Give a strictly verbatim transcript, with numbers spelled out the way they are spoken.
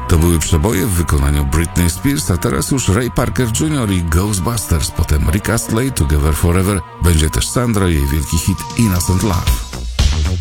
To były przeboje w wykonaniu Britney Spears, a teraz już Ray Parker junior i Ghostbusters, potem Rick Astley, Together Forever, będzie też Sandra i jej wielki hit Innocent Love.